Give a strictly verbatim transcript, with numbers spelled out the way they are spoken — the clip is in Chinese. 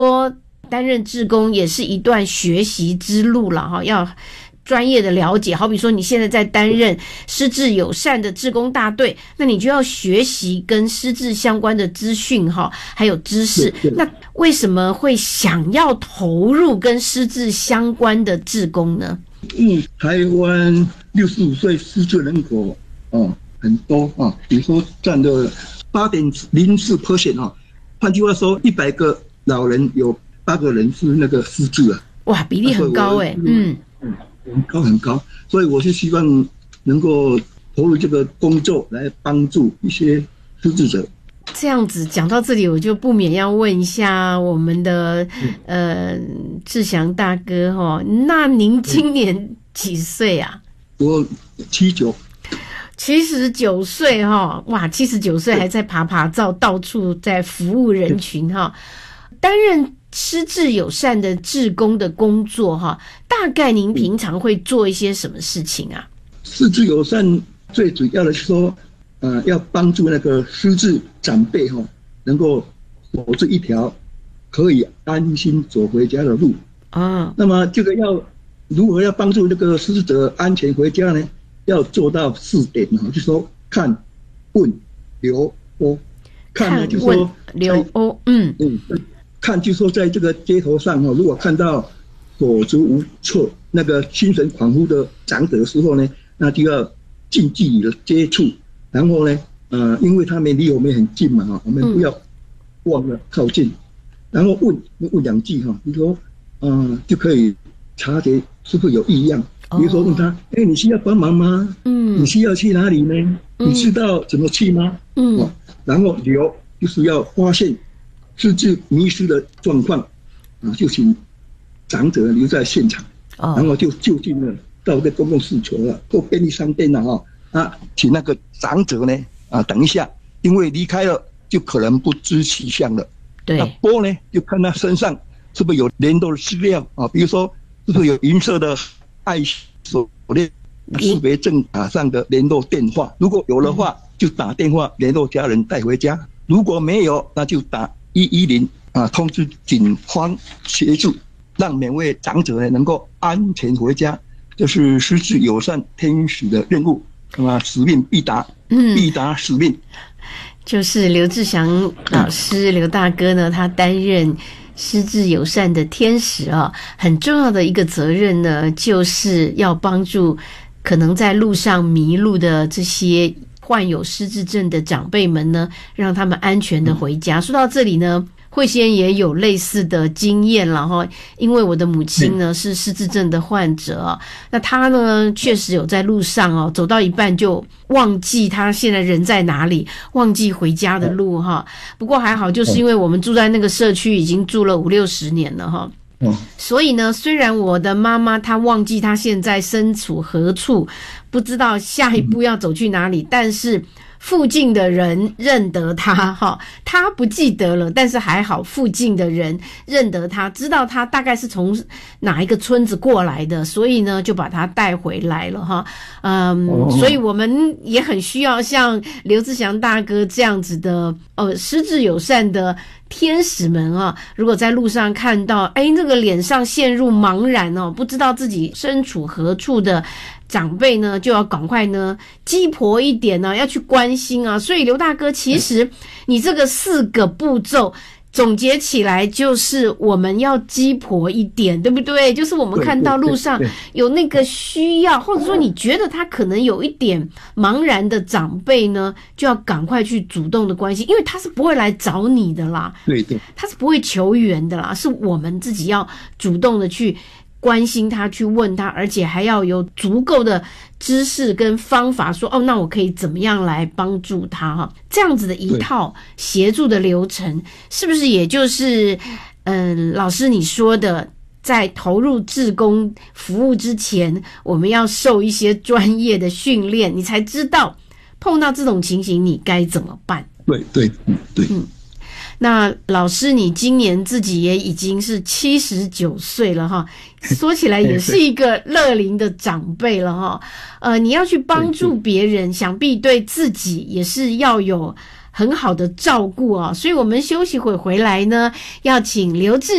说担任志工也是一段学习之路了哈，要专业的了解。好比说你现在在担任失智友善的志工大队，那你就要学习跟失智相关的资讯哈，还有知识。那为什么会想要投入跟失智相关的志工呢？ 嗯，台湾六十五岁失智人口哦很多啊，比如说占了八点零四 percent 啊，换句话说，一百个老人有八个人是那个失智了。 哇，比例很高哎，嗯嗯，很高很高，所以我是希望能够投入这个工作来帮助一些失智者。 这样子讲到这里，我就不免要问一下我们的、嗯、呃志祥大哥哈，那您今年几岁啊？ 我七九。 七十九岁哈，哇，七十九岁还在爬爬照，到处在服务人群哈。担任失智友善的志工的工作哈，大概您平常会做一些什么事情啊？ 失智友善最主要的是说，呃，要帮助那个失智长辈哈，能够走这一条可以安心走回家的路啊。那么这个要如何要帮助那个失智者安全回家呢？要做到四点哈，就是说看、问、留、欧。看呢，就是说留欧，嗯嗯，看就是说在这个街头上哈，如果看到手足无措、那个心神恍惚的长者的时候呢，那就要近距离的接触，然后呢，呃，因为他们离我们很近嘛哈，我们不要忘了靠近，嗯、然后问问两句哈，比如说，嗯、呃，就可以察觉是不是有异样。比如说问他，哎、欸，你需要帮忙吗？嗯，你需要去哪里呢？嗯、你知道怎么去吗？嗯，哦、然后留就是要发现失智迷失的状况，啊，就请长者留在现场，哦、然后就就近的到这公共事求了，或便利商店了哈，啊，请那个长者呢，啊，等一下，因为离开了就可能不知去向了。对，那波呢，就看他身上是不是有联络的资料啊，比如说是不是有银色的爱锁链、识别证卡上的联络电话，如果有的话，就打电话联络家人带回家；如果没有，那就打一一零啊，通知警方协助，让每位长者呢能够安全回家。这是失智友善天使的任务，那么使命必达，嗯，必达使命。 就是刘志祥老师、嗯、刘大哥呢，他担任失智友善的天使啊，很重要的一个责任呢，就是要帮助可能在路上迷路的这些患有失智症的长辈们呢，让他们安全的回家。嗯、说到这里呢，慧仙也有类似的经验了哈，因为我的母亲呢是失智症的患者啊，那她呢确实有在路上哦，走到一半就忘记她现在人在哪里，忘记回家的路哈。不过还好，就是因为我们住在那个社区已经住了五六十年了哈。所以呢，虽然我的妈妈她忘记她现在身处何处，不知道下一步要走去哪里，但是附近的人认得他哈，他不记得了，但是还好附近的人认得他，知道他大概是从哪一个村子过来的，所以呢就把他带回来了哈。嗯，哦、所以我们也很需要像刘志祥大哥这样子的呃失智友善的天使们啊，如果在路上看到哎那个脸上陷入茫然哦，不知道自己身处何处的长辈呢，就要赶快呢鸡婆一点呢、啊，要去关心啊。所以刘大哥，其实你这个四个步骤总结起来就是我们要鸡婆一点，对不对？就是我们看到路上有那个需要，或者说你觉得他可能有一点茫然的长辈呢，就要赶快去主动的关心，因为他是不会来找你的啦， 对对， 他是不会求援的啦，是我们自己要主动的去关心他，去问他，而且还要有足够的知识跟方法说，哦，那我可以怎么样来帮助他哈？这样子的一套协助的流程，是不是也就是嗯，老师你说的，在投入志工服务之前，我们要受一些专业的训练，你才知道碰到这种情形你该怎么办？ 对对嗯对嗯。 那老师，你今年自己也已经是七十九岁了哈，说起来也是一个乐龄的长辈了哈。呃，你要去帮助别人，想必对自己也是要有很好的照顾哦。所以我们休息会回来呢，要请刘志